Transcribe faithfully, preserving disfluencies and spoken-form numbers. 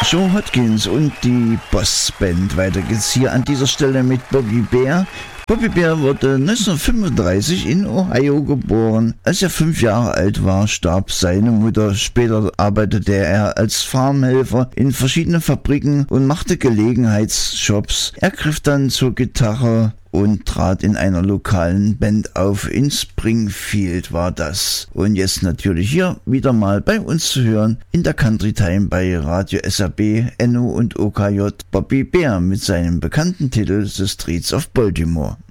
Joe Hodgins und die Boss Band. Weiter geht's hier an dieser Stelle mit Bobby Bare. Bobby Bare wurde neunzehnhundertfünfunddreißig in Ohio geboren. Als er fünf Jahre alt war, starb seine Mutter. Später arbeitete er als Farmhelfer in verschiedenen Fabriken und machte Gelegenheitsjobs. Er griff dann zur Gitarre und trat in einer lokalen Band auf. In Springfield war das. Und jetzt natürlich hier wieder mal bei uns zu hören in der Country Time bei Radio S R B, Enno und O K J, Bobby Bare mit seinem bekannten Titel The Streets of Baltimore.